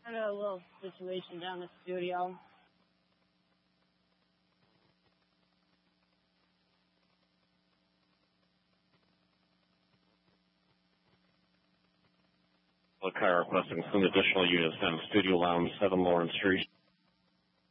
Had a little situation down the studio. Car requesting some additional units down Studio Lounge, 7 Lawrence Street.